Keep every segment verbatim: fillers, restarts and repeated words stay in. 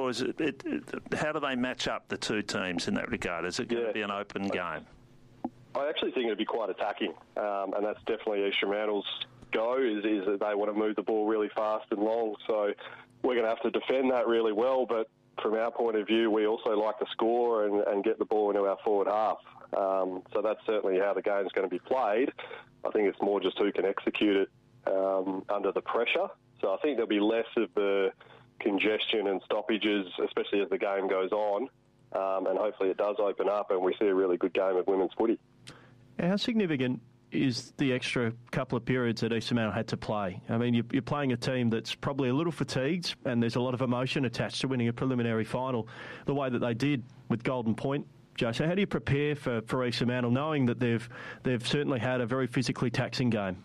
or is it, it, it? How do they match up, the two teams, in that regard? Is it going yeah. to be an open game? I actually think it'd be quite attacking, um, and that's definitely East Fremantle's go, is, is that they want to move the ball really fast and long. So we're going to have to defend that really well, but from our point of view, we also like to score and, and get the ball into our forward half. Um, so that's certainly how the game's going to be played. I think it's more just who can execute it um, under the pressure. So I think there'll be less of the congestion and stoppages, especially as the game goes on, um, and hopefully it does open up and we see a really good game of women's footy. How significant is the extra couple of periods that East Fremantle had to play? I mean, you're playing a team that's probably a little fatigued, and there's a lot of emotion attached to winning a preliminary final the way that they did with Golden Point. Joe, so how do you prepare for, for East Fremantle, knowing that they've they've certainly had a very physically taxing game?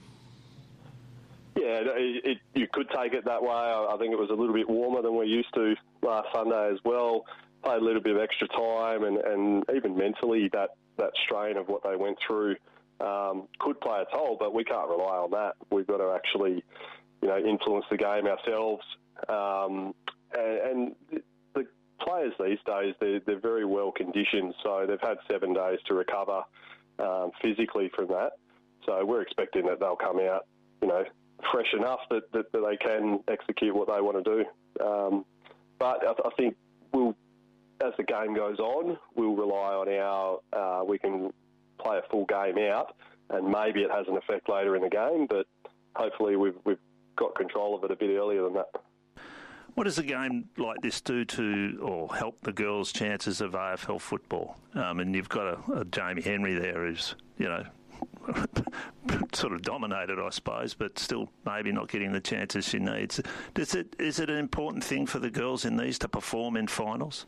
Yeah, it, it, you could take it that way. I think it was a little bit warmer than we're used to last Sunday as well. Played a little bit of extra time, and, and even mentally that, that strain of what they went through Um, could play a toll, but we can't rely on that. We've got to actually, you know, influence the game ourselves. Um, and, and the players these days, they're, they're very well conditioned, so they've had seven days to recover um, physically from that. So we're expecting that they'll come out, you know, fresh enough that, that, that they can execute what they want to do. Um, but I, I think we'll, as the game goes on, we'll rely on our, uh, we can play a full game out, and maybe it has an effect later in the game, but hopefully we've, we've got control of it a bit earlier than that. What does a game like this do to or help the girls' chances of A F L football? Um, and you've got a, a Jamie Henry there who's, you know, sort of dominated, I suppose, but still maybe not getting the chances she needs. Does it, is it an important thing for the girls in these to perform in finals?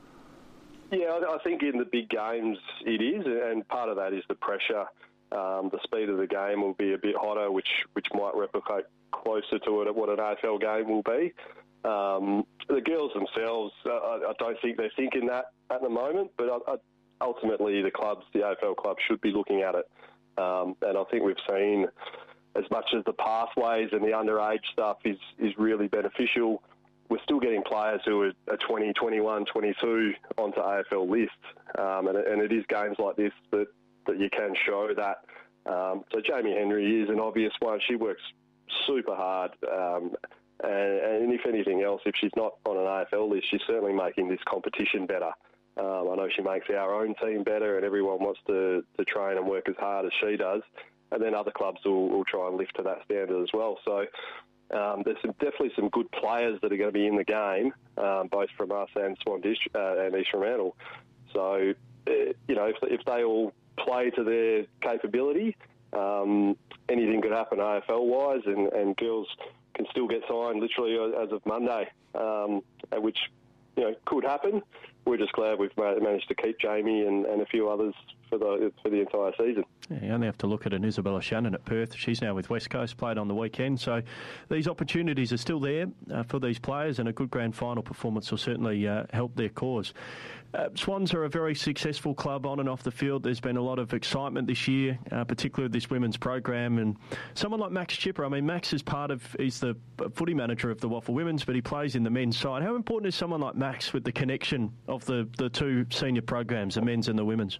Yeah, I think in the big games it is, and part of that is the pressure. Um, the speed of the game will be a bit hotter, which which might replicate closer to it what an A F L game will be. Um, the girls themselves, uh, I don't think they're thinking that at the moment, but I, I, ultimately the clubs, the A F L clubs, should be looking at it. Um, and I think we've seen, as much as the pathways and the underage stuff is, is really beneficial, we're still getting players who are twenty, twenty-one, twenty-two onto A F L lists. Um, and, and it is games like this that, that you can show that. Um, so Jamie Henry is an obvious one. She works super hard. Um, and, and if anything else, if she's not on an A F L list, she's certainly making this competition better. Um, I know she makes our own team better, and everyone wants to, to train and work as hard as she does. And then other clubs will, will try and lift to that standard as well. So Um, there's some, definitely some good players that are going to be in the game, um, both from us and Swan District uh, and East Fremantle. So, uh, you know, if, if they all play to their capability, um, anything could happen A F L-wise, and, and girls can still get signed literally as of Monday, um, which, you know, could happen. We're just glad we've managed to keep Jamie and, and a few others for the for the entire season. Yeah, you only have to look at an Isabella Shannon at Perth. She's now with West Coast, played on the weekend. So these opportunities are still there uh, for these players, and a good grand final performance will certainly uh, help their cause. Uh, Swans are a very successful club on and off the field. There's been a lot of excitement this year, uh, particularly with this women's program. And someone like Max Chipper, I mean, Max is part of, he's the footy manager of the Waffle Women's, but he plays in the men's side. How important is someone like Max with the connection of the, the two senior programs, the men's and the women's?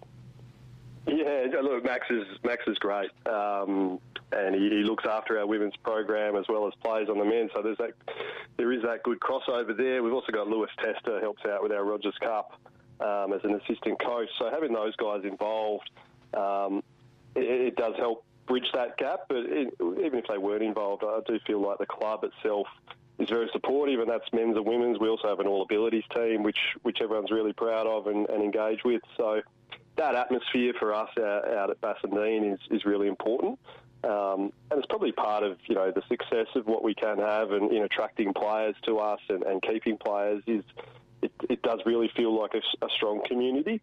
Yeah, look, Max is Max is great, um, and he, he looks after our women's program as well as plays on the men. So there's that, there is that good crossover there. We've also got Lewis Tester helps out with our Rogers Cup um, as an assistant coach. So having those guys involved, um, it, it does help bridge that gap. But it, even if they weren't involved, I do feel like the club itself is very supportive, and that's men's and women's. We also have an all abilities team, which which everyone's really proud of and, and engaged with. So that atmosphere for us out, out at Bassendean is, is really important. Um, and it's probably part of, you know, the success of what we can have and in attracting players to us and, and keeping players is it, it does really feel like a, a strong community.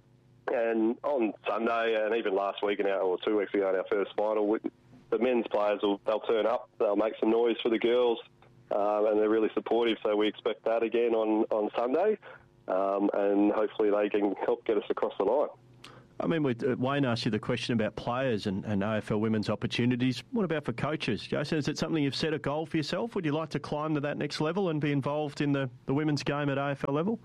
And on Sunday and even last week in our, or two weeks ago in our first final, we, the men's players will they'll turn up, they'll make some noise for the girls, um, and they're really supportive. So we expect that again on, on Sunday, um, and hopefully they can help get us across the line. I mean, Wayne asked you the question about players and, and A F L women's opportunities. What about for coaches? Jason, is it something you've set a goal for yourself? Would you like to climb to that next level and be involved in the, the women's game at A F L level?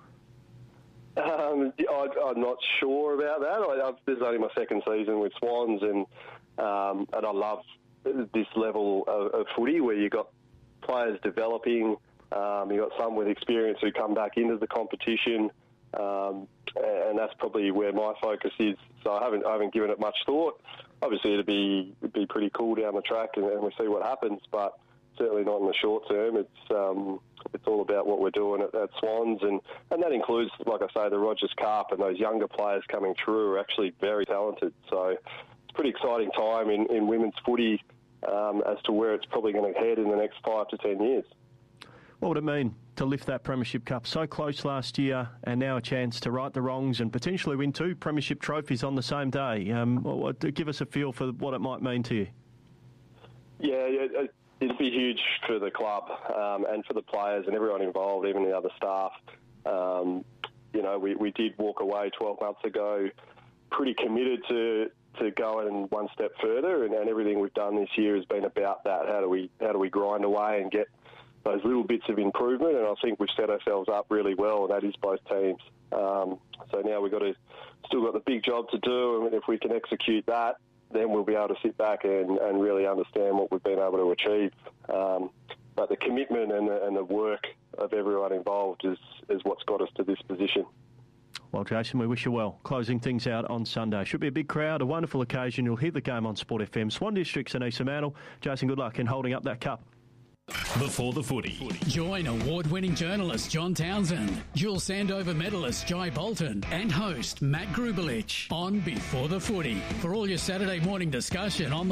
Um, I, I'm not sure about that. I, I've, this is only my second season with Swans, and um, and I love this level of, of footy where you've got players developing, um, you've got some with experience who come back into the competition. Um, and that's probably where my focus is. So I haven't I haven't given it much thought. Obviously, it'd be it'd be pretty cool down the track, and, and we see what happens. But certainly not in the short term. It's um, it's all about what we're doing at, at Swans, and, and that includes, like I say, the Rogers Cup, and those younger players coming through are actually very talented. So it's a pretty exciting time in, in women's footy um, as to where it's probably going to head in the next five to ten years. What would it mean to lift that Premiership Cup so close last year, and now a chance to right the wrongs and potentially win two Premiership trophies on the same day? Um, what, give us a feel for what it might mean to you. Yeah, it, it'd be huge for the club um, and for the players and everyone involved, even the other staff. Um, you know, we, we did walk away twelve months ago pretty committed to to going one step further, and, and everything we've done this year has been about that. How do we how do we grind away and get those little bits of improvement? And I think we've set ourselves up really well, and that is both teams. Um, so now we've got to still got the big job to do, and if we can execute that, then we'll be able to sit back and, and really understand what we've been able to achieve. Um, but the commitment and the, and the work of everyone involved is, is what's got us to this position. Well, Jason, we wish you well. Closing things out on Sunday. Should be a big crowd, a wonderful occasion. You'll hear the game on Sport F M. Swan Districts and East Mantle. Jason, good luck in holding up that cup. Before the Footy. Join award-winning journalist John Townsend, dual Sandover medalist Jai Bolton, and host Matt Grubelich on Before the Footy for all your Saturday morning discussion on